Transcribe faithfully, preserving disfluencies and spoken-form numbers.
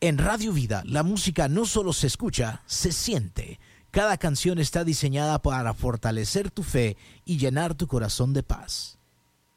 En Radio Vida, la música no solo se escucha, se siente. Cada canción está diseñada para fortalecer tu fe y llenar tu corazón de paz.